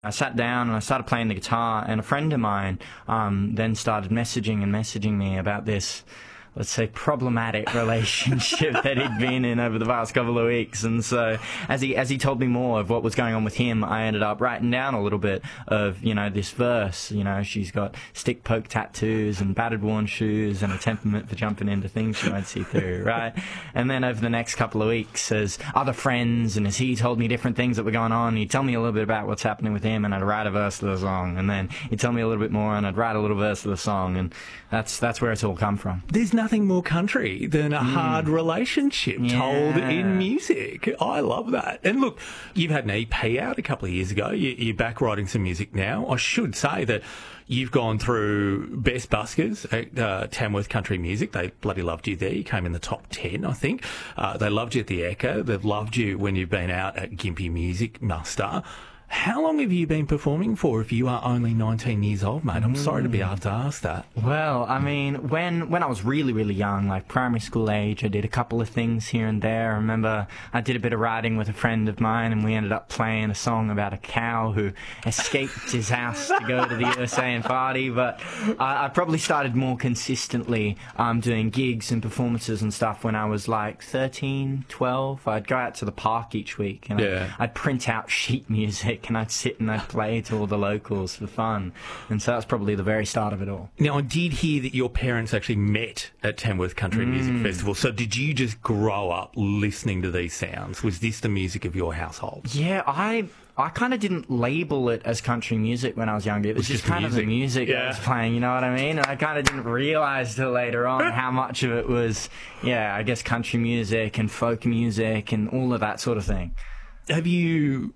I sat down and I started playing the guitar, and a friend of mine then started messaging me about this, let's say, problematic relationship that he'd been in over the past couple of weeks. And so as he told me more of what was going on with him, I ended up writing down a little bit of, this verse. She's got stick poke tattoos and battered worn shoes and a temperament for jumping into things she won't see through, right? And then over the next couple of weeks, as other friends and as he told me different things that were going on, he'd tell me a little bit about what's happening with him, and I'd write a verse of the song. And then he'd tell me a little bit more, and I'd write a little verse of the song. And that's where it's all come from. There's nothing more country than a hard relationship told in music. I love that. And look, you've had an EP out a couple of years ago. You're back writing some music now. I should say that you've gone through Best Buskers at Tamworth Country Music. They bloody loved you there. You came in the top 10, I think. They loved you at the Echo. They've loved you when you've been out at Gympie Music Muster. How long have you been performing for if you are only 19 years old, mate? I'm sorry to be able to ask that. Well, I mean, when I was really, really young, like primary school age, I did a couple of things here and there. I remember I did a bit of riding with a friend of mine, and we ended up playing a song about a cow who escaped his house to go to the USA and party. But I probably started more consistently doing gigs and performances and stuff when I was like 13, 12. I'd go out to the park each week, and I'd print out sheet music, and I'd sit and I'd play to all the locals for fun. And so that's probably the very start of it all. Now, I did hear that your parents actually met at Tamworth Country Music Festival. So did you just grow up listening to these sounds? Was this the music of your household? Yeah, I kind of didn't label it as country music when I was younger. It was just kind of the music I was playing, you know what I mean? And I kind of didn't realise till later on how much of it was, I guess, country music and folk music and all of that sort of thing. Have you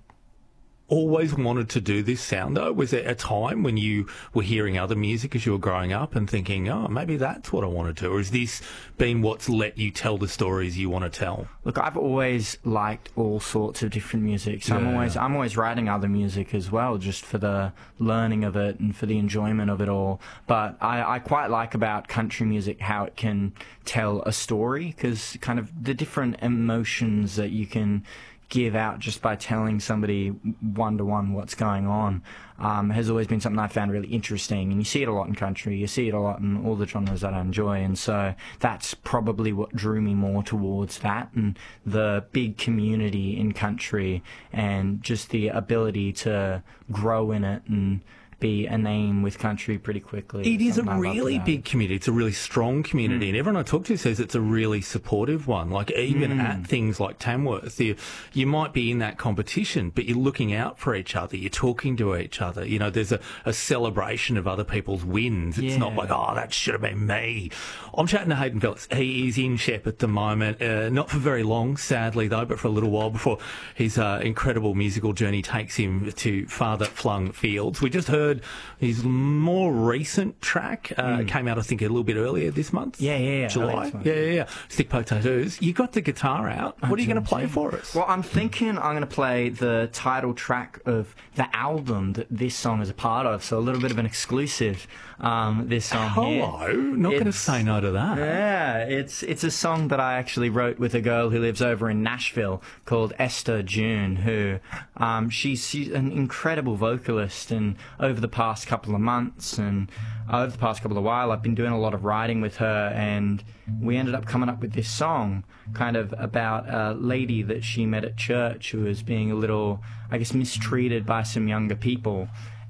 always wanted to do this sound, though? Was there a time when you were hearing other music as you were growing up and thinking, oh, maybe that's what I want to do? Or has this been what's let you tell the stories you want to tell? Look, I've always liked all sorts of different music, so I'm always writing other music as well, just for the learning of it and for the enjoyment of it all. But I quite like about country music how it can tell a story, because kind of the different emotions that you can give out just by telling somebody one-to-one what's going on has always been something I found really interesting. And you see it a lot in country, you see it a lot in all the genres that I enjoy, and so that's probably what drew me more towards that, and the big community in country and just the ability to grow in it and be a name with country pretty quickly. It is a really big community. It's a really strong community, and everyone I talk to says it's a really supportive one. Like, even at things like Tamworth, you might be in that competition, but you're looking out for each other. You're talking to each other. You know, there's a celebration of other people's wins. It's not like, oh, that should have been me. I'm chatting to Hayden Phillips. He is in Shep at the moment, not for very long, sadly, though, but for a little while before his incredible musical journey takes him to farther flung fields. We just heard his more recent track came out, I think, a little bit earlier this month. July. Yeah. Stick Poke Tattoos. You got the guitar out. What are you going to play for us? Well, I'm thinking I'm going to play the title track of the album that this song is a part of, so a little bit of an exclusive. This song Hello. Not going to say no to that. Yeah, it's a song that I actually wrote with a girl who lives over in Nashville called Esther June, who she's an incredible vocalist, and over the past couple of months and over the past couple of while, I've been doing a lot of writing with her, and we ended up coming up with this song kind of about a lady that she met at church who was being a little, I guess, mistreated by some younger people,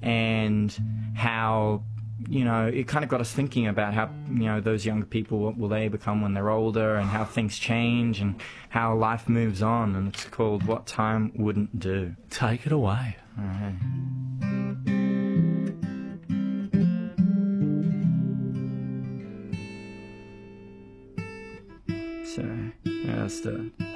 and how, you know, it kind of got us thinking about how, you know, those younger people, what will they become when they're older, and how things change and how life moves on. And it's called What Time Wouldn't Do. Take it away. All right. So, yeah, that's the